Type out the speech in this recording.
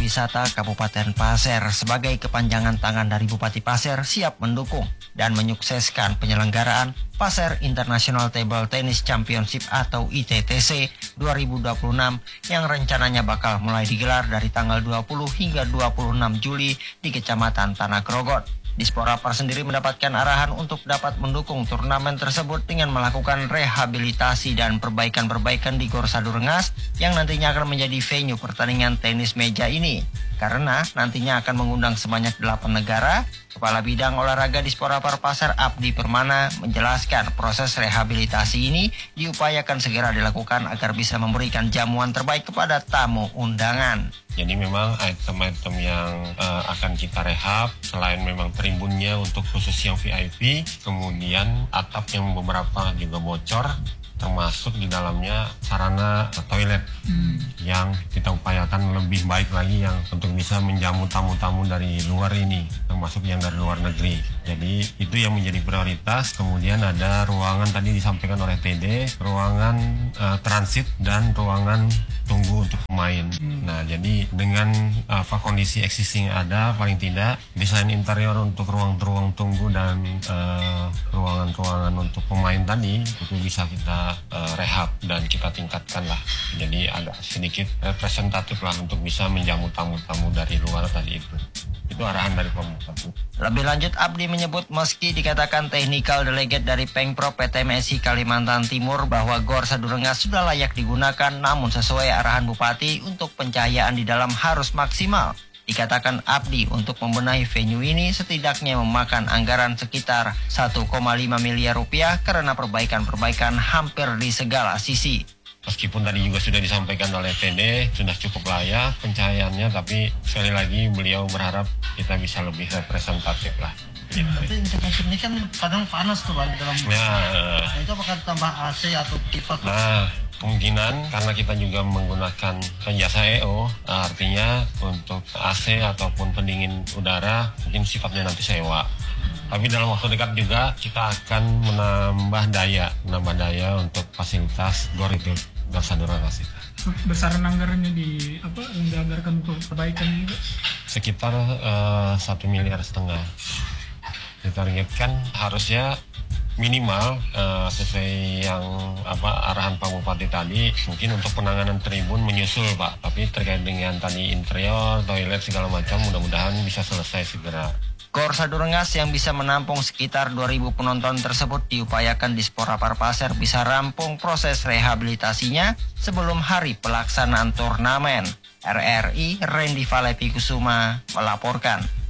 Pariwisata Kabupaten Pasir sebagai kepanjangan tangan dari Bupati Pasir siap mendukung dan menyukseskan penyelenggaraan Pasir International Table Tennis Championship atau ITTC 2026 yang rencananya bakal mulai digelar dari tanggal 20 hingga 26 Juli di Kecamatan Tanah Grogot. Disporapar sendiri mendapatkan arahan untuk dapat mendukung turnamen tersebut dengan melakukan rehabilitasi dan perbaikan-perbaikan di Gor Sadu Rengas yang nantinya akan menjadi venue pertandingan tenis meja ini. Karena nantinya akan mengundang sebanyak 8 negara, Kepala Bidang Olahraga Disporapar Pasir Abdi Permana menjelaskan proses rehabilitasi ini diupayakan segera dilakukan agar bisa memberikan jamuan terbaik kepada tamu undangan. Jadi memang item-item yang akan kita rehab, selain memang tribunnya untuk khusus yang VIP, kemudian atap yang beberapa juga bocor, termasuk di dalamnya sarana toilet yang kita upayakan lebih baik lagi yang untuk bisa menjamu tamu-tamu dari luar ini, termasuk yang dari luar negeri. Jadi itu yang menjadi prioritas. Kemudian ada ruangan tadi disampaikan oleh TD, ruangan transit dan ruangan tunggu untuk pemain. Nah, jadi dengan kondisi existing ada, paling tidak desain interior untuk ruang tunggu dan ruangan-ruangan untuk pemain tadi itu bisa kita rehab dan kita tingkatkan lah. Jadi agak sedikit representatif lah untuk bisa menjamu tamu-tamu dari luar tadi itu. Itu arahan dari Bupati. Lebih lanjut, Abdi menyebut meski dikatakan technical delegate dari Pengprov PT MSI Kalimantan Timur bahwa Gor Sadu Rengas sudah layak digunakan, namun sesuai arahan Bupati untuk pencahayaan di dalam harus maksimal. Dikatakan Abdi untuk membenahi venue ini setidaknya memakan anggaran sekitar 1,5 miliar rupiah karena perbaikan-perbaikan hampir di segala sisi. Meskipun tadi juga sudah disampaikan oleh TD, sudah cukup layak pencahayaannya, tapi sekali lagi beliau berharap kita bisa lebih representatif lah. Gitu. Tapi internasional ini kan kadang panas tuh Pak di dalam. Nah, itu apakah tambah AC atau kipas? Nah, kemungkinan karena kita juga menggunakan jasa EO, artinya untuk AC ataupun pendingin udara mungkin sifatnya nanti sewa. Tapi dalam waktu dekat juga kita akan menambah daya untuk fasilitas GOR itu, Gor Sadu Rengas itu. Besaran anggarannya yang dianggarkan untuk perbaikan ini? Sekitar 1,5 miliar. Ditargetkan harusnya minimal sesuai yang arahan Pak Bupati tadi, mungkin untuk penanganan tribun menyusul Pak, tapi terkait dengan tadi interior, toilet segala macam mudah-mudahan bisa selesai segera. Gor Sadu Rengas yang bisa menampung sekitar 2.000 penonton tersebut diupayakan Disporapar Pasir bisa rampung proses rehabilitasinya sebelum hari pelaksanaan turnamen. RRI Randy Valepi Kusuma melaporkan.